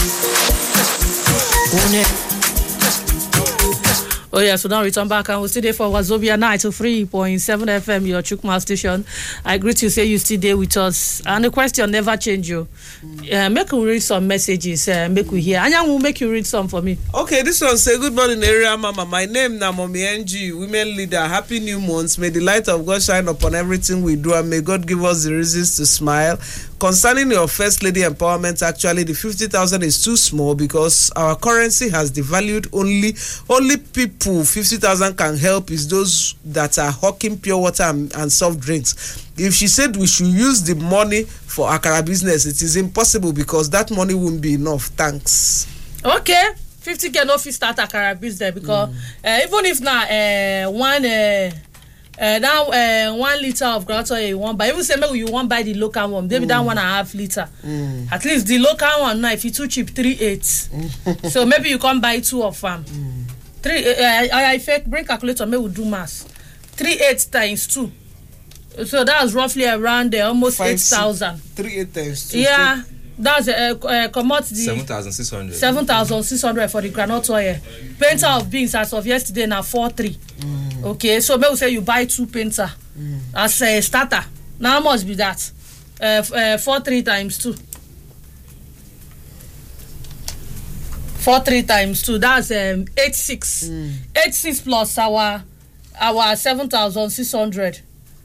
Oh yeah, so now return back and we'll stay there for Wazobia 93.7 FM, your Chukma station. I greet you, say you still there with us. And the question never change you. Make you read some messages, make we hear. Anya will make you read some for me. Okay, this one say, good morning, area mama. My name na Mommy NG, women leader. Happy new months. May the light of God shine upon everything we do, and may God give us the reasons to smile. Concerning your first lady empowerment, actually the 50,000 is too small because our currency has devalued. Only people 50,000 can help is those that are hawking pure water and soft drinks. If she said we should use the money for Akara business, it is impossible because that money won't be enough. Thanks. Okay, 50K no fit start Akara business because even if now one liter of ground oil you want buy, even say maybe you want buy the local one, maybe that 1.5 liter. At least the local one now, if it's too cheap, 3.8. So maybe you can buy 2 of them. I fake bring calculator, maybe we do mass. 3.8 times 2. So that's roughly around almost 8,000. 3.8 times 2. Yeah, that's commodity 7,600. 7,600 for the granite oil. Painter of beans as of yesterday now 4.3. Okay, so maybe say you buy 2 painter as a starter. Now how much be that? 4.3 times 2. 4.3 times 2. That's 8.6. 8.6 plus our 7,600.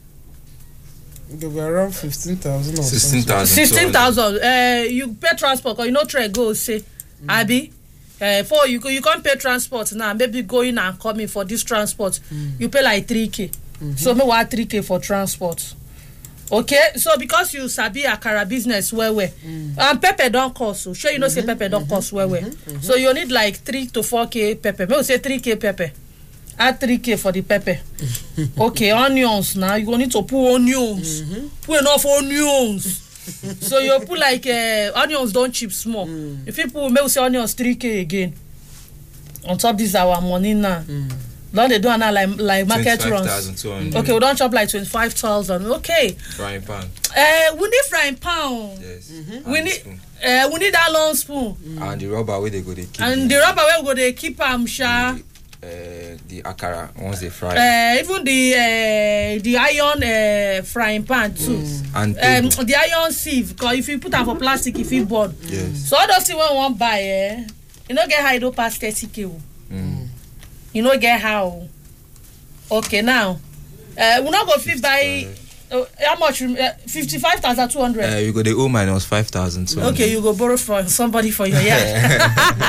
They were around 15,000 or 16,000. 16,000. You pay transport or you know try go say Abi. For you can't pay transport now. Maybe going and coming for this transport, you pay like 3K. So maybe 3K for transport. Okay, so because you sabi Akara business well, and pepper don't cost. So sure you know say pepper don't cost well. So you need like 3 to 4K pepper. Maybe say 3K pepper. Add 3K for the pepper. Okay, onions now. You need to put onions. Put enough onions. So you put like onions don't cheap small. If you put maybe say onions 3K again. On top this our money now. Don't they do now like market runs? Okay, we don't chop like 25,000. Okay. Frying pan. We need frying pan. Yes. We need that long spoon. And the rubber where they go they keep. And the rubber where we go they keep sha. The Akara once they fry. Even the iron frying pan too. And the iron sieve, because if you put them for plastic, if you burn. Yes. So all those things we want buy, you know get how you do past 30K. You know get how. Okay now, we not go fit buy. How much? 55,200. You go the O minus 5,200. Okay, you go borrow from somebody for your yard.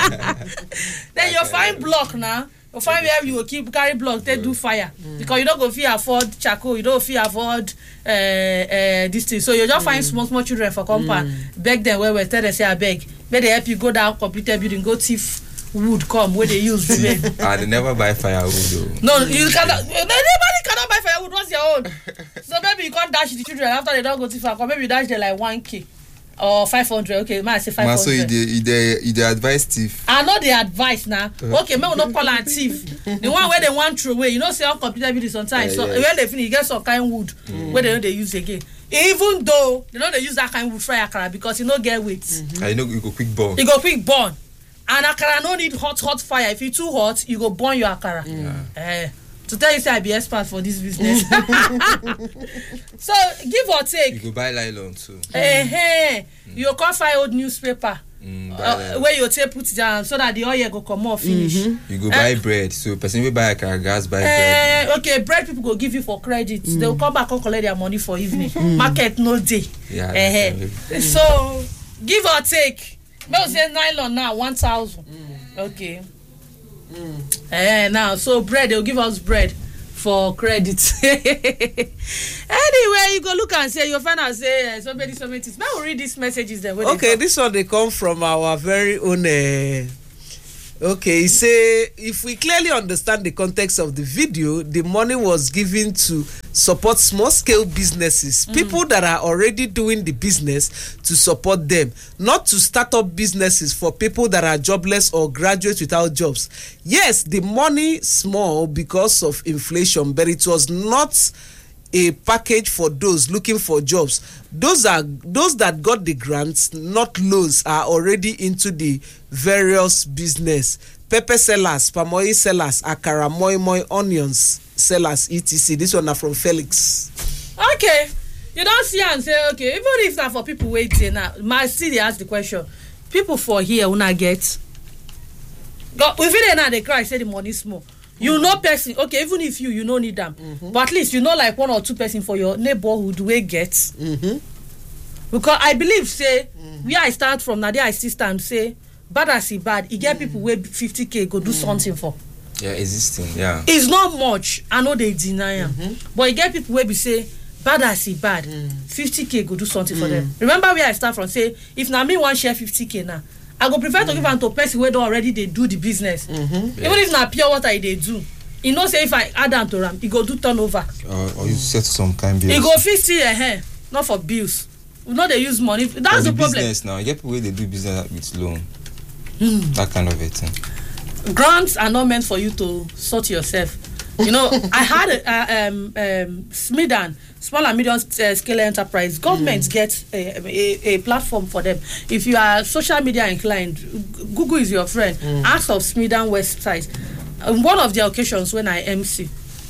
Then you find block now. You find where you will keep carry block. They do fire because you don't go fit afford charcoal. You don't fit afford this thing. So you just find small children for compound. Beg them where tell them say I beg. May they help you go down computer building, go thief wood come where they use to make. They never buy firewood though. No, you cannot. Nobody cannot buy firewood. What's your own? So maybe you can't dash the children after they don't go too far. Maybe you dash them like 1K or 500. Okay, might say 500. So you advise thief. I know the advice now. Okay, maybe we not call and thief. The one where they want throw away. You know, say on computer building sometimes. So when they finish, you get some kind of wood where they know they use again. Even though they know they use that kind of wood fry Akara because you know get weight. I know you go quick burn. You go quick burn. And Akara no need hot fire. If it's too hot, you go burn your Akara. To tell you say I be expert for this business. So give or take. You go buy nylon too. You can find old newspaper. Where you take put down so that the oil go come off finish. You go buy bread. So person will buy Akara gas buy bread. Okay, bread people go give you for credit. They'll come back and collect their money for evening. Market no day. So give or take. But say nylon now 1,000. Okay. Now so bread they'll give us bread for credit. Anyway, you go look and say your friend and say somebody. Now we read these messages then. Okay, this one they come from our very own. Okay, say if we clearly understand the context of the video, the money was given to support small-scale businesses, people that are already doing the business, to support them, not to start up businesses for people that are jobless or graduates without jobs. Yes, the money small because of inflation, but it was not a package for those looking for jobs. Those that got the grants, not loans, are already into the various business. Pepper sellers, palm oil sellers, akara, moi, onions sellers, etc. This one are from Felix. Okay, you don't see and say, okay, even if not for people waiting now, my city ask the question. People for here will not get. We feel now they cry, say the money small. You know person, okay, even if you don't need them, but at least you know like 1 or 2 person for your neighborhood we get. Because I believe say where I start from now, there I still stand say bad as he bad. You get people where 50K go do something for. Yeah, existing. Yeah. It's not much. I know they deny them, but you get people where we say bad as he bad. 50K go do something for them. Remember where I start from? Say if now me want share 50K now, I go prefer to give am to person where don't already they do the business. Even if na pure water they do, you know say if I add am to them, it go do turnover. Or you set some kind bills. It go fix it not for bills. We know they use money. That's the problem. Business now, you get people where they do business with loan. That kind of a thing. Grants are not meant for you to sort yourself. You know, I had SMIDAN, small and medium scale enterprise. Government gets a platform for them. If you are social media inclined, Google is your friend. Ask of SMIDAN website. One of the occasions when I MC,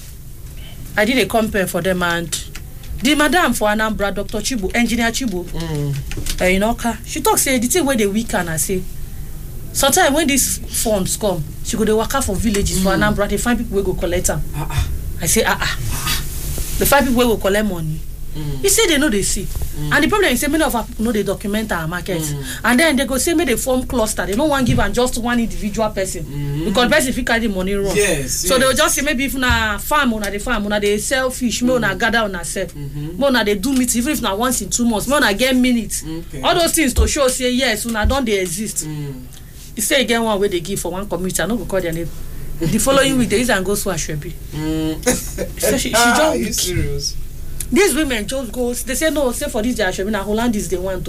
I did a compare for them, and the madam for Anambra, Dr. Chibu, Engineer Chibu, you know, she talks say the thing where they weak and I say. Sometimes when these funds come, she go dey waka for villages for Anambra. They find people wey go collect them. I say they find people wey go collect money. He say they know they see, and the problem is say many of our people know they document our markets, and then they go say make they form cluster. They don't want give and just one individual person because person fit carry the money wrong. So they will just say maybe if na farm una they sell fish, may una gather una sell, may una they do meet even if na once in 2 months, may una get minutes. All those things to show say yes una don dey exist. You say again one way they give for one community, I no go call their name. The following week they use and go to Ashwebi. So she just. Are you serious? These women just go. They say no. Say for this Ashwebi now Holland is they want to.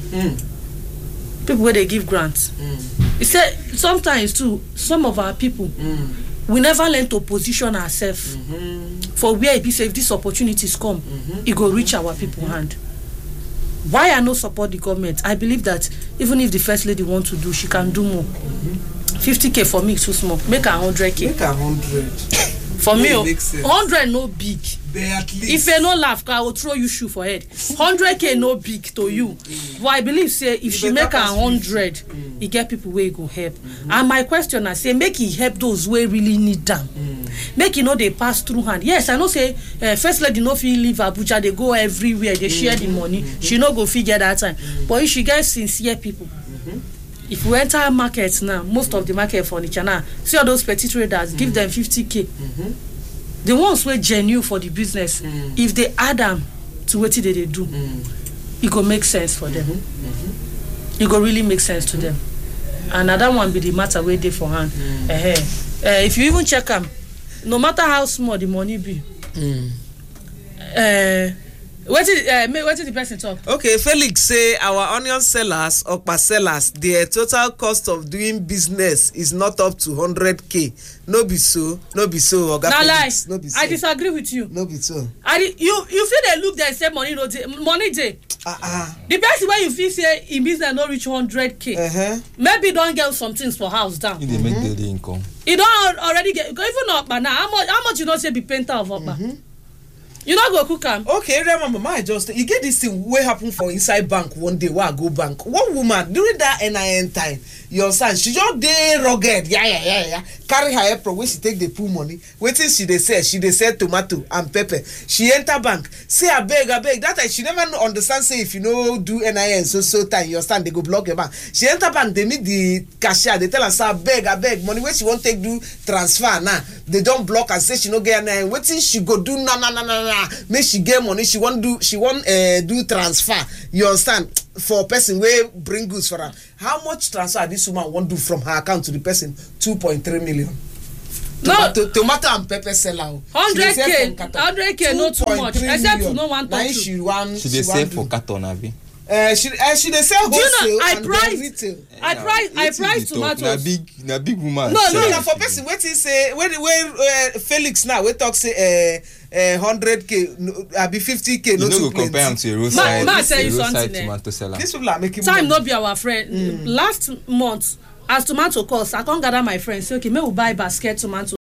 People where they give grants. You say sometimes too. Some of our people, we never learn to position ourselves for where it be. Say if these opportunities come, it go reach our people hand. Why I no support the government? I believe that even if the first lady want to do, she can do more. 50K for me is too small. Make her 100K. Make her 100. For me, 100 no big. At least. If you no laugh, I will throw you shoe for head. 100K no big to you. But I believe say if she make her 100, it get people where go help. And my question I say make it help those who really need them. Make they pass through hand. Yes, I know say first lady no feel leave Abuja, they go everywhere, they share the money. She no go figure that time. But if she gets sincere people. If we enter markets now, most of the market furniture now, see all those petty traders, give them 50K. The ones who are genuine for the business, if they add them to what they do, it go make sense for them. It go really make sense to them. Another one be the matter where they for hand. If you even check them, no matter how small the money be, what did the person talk? Okay, Felix say our onion sellers or sellers, their total cost of doing business is not up to 100K. No be so. Oga Felix. No be so. I disagree with you. No be so. You feel they look there and say money no day. Money day. The person where you feel say in business no reach 100K. Maybe don't get some things for house down. They make daily income. You don't already get even up now. How much you don't say be painter of up? You not go cook am. Okay, remember, I just you get this thing wey happen for inside bank one day. Where I go bank, one woman during that NIN time, your son she just dey rugged, carry her apron when she take the pool money. Wetin she dey sell? She dey sell tomato and pepper. She enter bank, say abeg. That time she never understand. Say if you no do NIN so time, your son they go block your bank. She enter bank, they meet the cashier. They tell her say abeg money wey she won't take do transfer now. They don't block and say she no get NIN. Wetin she go do na. Make she get money, she want do transfer. You understand? For person where bring goods for her. How much transfer this woman want do from her account to the person? 2.3 million. Tomato and pepper seller. 100K no too much. Except to no one talk to. She dey sell for carton, abi. She dey sell Do you wholesale know, I and priced- retail. I price tomatoes. na big woman. No, No, no, na for person wetin say when Felix now wey talk say 100k abi 50k You no no too go compare am plenty. to a roadside Ma tell you roadside something, tomato seller. These people are making Time money. no be our friend. Last month as tomato cost, I come gather my friends say okay make we buy basket tomato